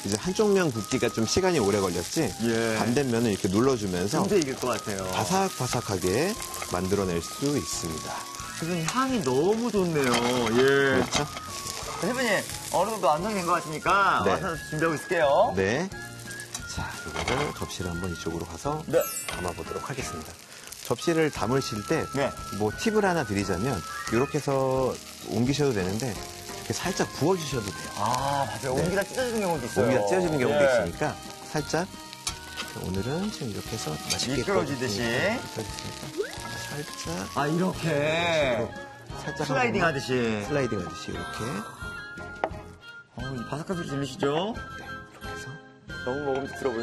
이제 한쪽 면 굽기가 좀 시간이 오래 걸렸지 예. 반대면을 이렇게 눌러주면서 근데 이길 것 같아요. 바삭바삭하게 만들어낼 수 있습니다. 지금 향이 너무 좋네요. 예. 그렇죠? 셰프님, 어느 정도 완성된 것 같으니까 네. 와서 준비하고 있을게요. 네. 자, 이거를 접시를 한번 이쪽으로 가서 네. 담아보도록 하겠습니다. 접시를 담으실 때, 네. 뭐 팁을 하나 드리자면, 이렇게 해서 옮기셔도 되는데, 이렇게 살짝 부어주셔도 돼요. 아, 맞아요. 네. 옹기가 찢어지는 경우도 있어요. 옹기가 찢어지는 경우도 예. 있으니까, 살짝, 오늘은 지금 이렇게 해서 맛있게 미끄러지듯이. 미끄러지니까 살짝, 아, 이렇게. 살짝 슬라이딩 한 번만 하듯이. 슬라이딩 하듯이 이렇게. 이 바삭한 소리 들리시죠? 이렇게 해서. 너무 먹음직스러워